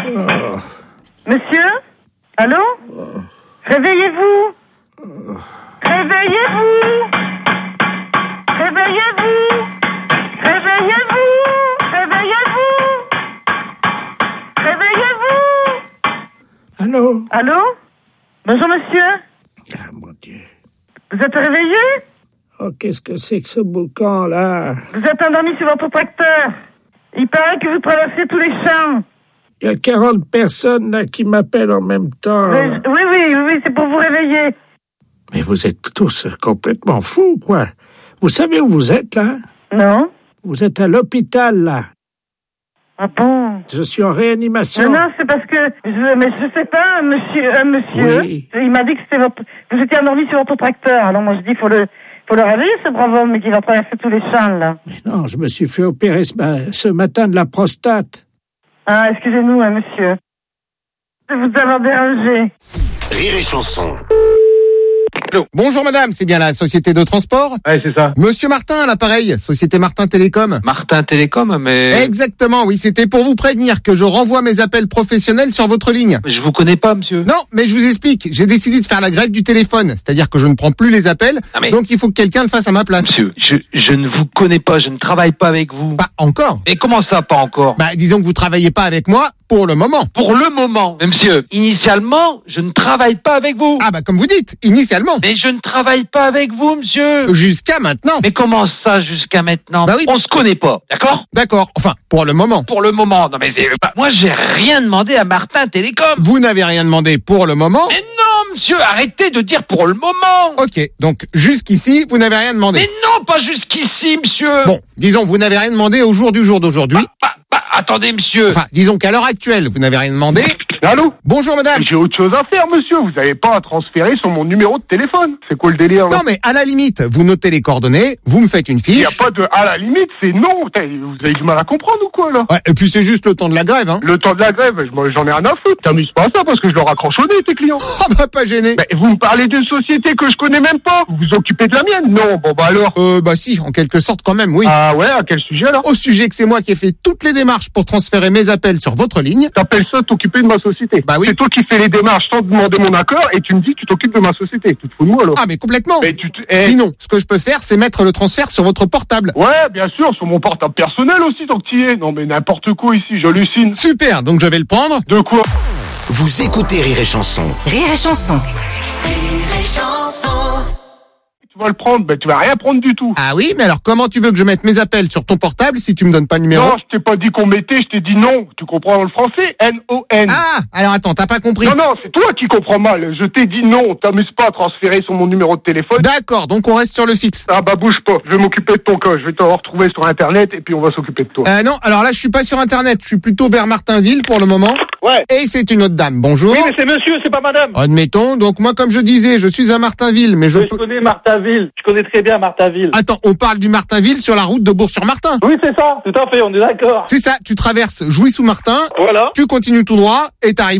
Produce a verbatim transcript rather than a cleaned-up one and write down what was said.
Oh. Monsieur? Allô? Oh. Réveillez-vous! Oh. Réveillez-vous! Réveillez-vous! Réveillez-vous! Réveillez-vous! Réveillez-vous! Allô? Allô? Bonjour monsieur. Ah mon Dieu. Vous êtes réveillé? Oh, qu'est-ce que c'est que ce boucan là? Vous êtes endormi sur votre tracteur. Il paraît que vous traversez tous les champs. Il y a quarante personnes là qui m'appellent en même temps. Oui, oui, oui, oui, c'est pour vous réveiller. Mais vous êtes tous complètement fous, quoi. Vous savez où vous êtes, là? Non. Vous êtes à l'hôpital, là. Ah bon? Je suis en réanimation. Non, non, c'est parce que... Je, mais je sais pas, monsieur... Euh, monsieur, oui. Il m'a dit que c'était votre... Vous étiez endormi sur votre tracteur. Alors moi, je dis, il faut le... faut le réveiller, ce brave homme, mais qui va traverser tous les champs, là. Mais non, je me suis fait opérer ce, ce matin de la prostate. Ah, excusez-nous, hein, monsieur. De vous avoir dérangé. Rire et chanson. Bonjour madame, c'est bien la société de transport? Ouais, c'est ça. Monsieur Martin à l'appareil, société Martin Télécom. Martin Télécom, mais... Exactement, oui, c'était pour vous prévenir que je renvoie mes appels professionnels sur votre ligne. Je vous connais pas, monsieur. Non, mais je vous explique, j'ai décidé de faire la grève du téléphone, c'est-à-dire que je ne prends plus les appels, ah mais... donc il faut que quelqu'un le fasse à ma place. Monsieur, je, je ne vous connais pas, je ne travaille pas avec vous. Pas encore. Et comment ça, pas encore? Bah, disons que vous travaillez pas avec moi pour le moment. Pour le moment. Mais monsieur, initialement, je ne travaille pas avec vous. Ah bah comme vous dites, initialement. Mais je ne travaille pas avec vous, monsieur. Jusqu'à maintenant. Mais comment ça, jusqu'à maintenant? Bah oui. On se connaît pas, d'accord? D'accord, enfin, pour le moment. Pour le moment. Non mais c'est... Bah, moi, j'ai rien demandé à Martin Télécom. Vous n'avez rien demandé pour le moment? Mais non, monsieur, arrêtez de dire pour le moment. Ok, donc jusqu'ici, vous n'avez rien demandé. Mais non, pas jusqu'ici, monsieur. Bon, disons, vous n'avez rien demandé au jour du jour d'aujourd'hui. Bah, bah, bah, attendez, monsieur. Enfin, disons qu'à l'heure actuelle, vous n'avez rien demandé. Allô? Bonjour madame. J'ai autre chose à faire, monsieur. Vous n'avez pas à transférer sur mon numéro de téléphone. C'est quoi le délire, là? Non mais à la limite, vous notez les coordonnées, vous me faites une Il fiche. n'y a pas de... À la limite, c'est non. Putain, vous avez du mal à comprendre ou quoi, là? Ouais, et puis c'est juste le temps de la grève, hein. Le temps de la grève, moi, j'en ai rien à foutre. T'amuses pas à ça parce que je leur raccroche au nez, tes clients. Ah bah pas gêné. Mais vous me parlez d'une société que je connais même pas. Vous vous occupez de la mienne? Non, bon bah alors. Euh, bah si, en quelque sorte quand même, oui. Ah ouais, à quel sujet, là? Au sujet que c'est moi qui ai fait toutes les démarches pour transférer mes appels sur votre ligne. T'appelles ça t'occuper de ma société? Bah oui. C'est toi qui fais les démarches sans demander mon accord et tu me dis que tu t'occupes de ma société. Tu te fous de moi, alors? Ah mais complètement. Mais tu te... eh. Sinon, ce que je peux faire, c'est mettre le transfert sur votre portable. Ouais, bien sûr, sur mon portable personnel aussi, tant que t'y es. Non mais n'importe quoi ici, j'hallucine. Super, donc je vais le prendre. De quoi? Vous écoutez Rire et chanson. Rire et chanson. Rire et chanson. Tu vas le prendre, ben tu vas rien prendre du tout. Ah oui, mais alors comment tu veux que je mette mes appels sur ton portable si tu me donnes pas le numéro? Non, je t'ai pas dit qu'on mettait, je t'ai dit non. Tu comprends le français? N O N. Ah, alors attends, t'as pas compris. Non, non, c'est toi qui comprends mal. Je t'ai dit non, t'amuses pas à transférer sur mon numéro de téléphone. D'accord, donc on reste sur le fixe. Ah bah bouge pas, je vais m'occuper de ton cas. Je vais te retrouver sur internet et puis on va s'occuper de toi. Euh, non, alors là je suis pas sur internet, je suis plutôt vers Martinville pour le moment. Ouais. Et c'est une autre dame, bonjour. Oui, mais c'est monsieur, c'est pas madame. Admettons, donc moi comme je disais, je suis à Martinville, mais je Oui, peux... je connais Martinville, je connais très bien Martinville. Attends, on parle du Martinville sur la route de Bourg-sur-Martin. Oui, c'est ça, tout à fait, on est d'accord. C'est ça, tu traverses Jouy-sous-Martin, Voilà. tu continues tout droit et t'arrives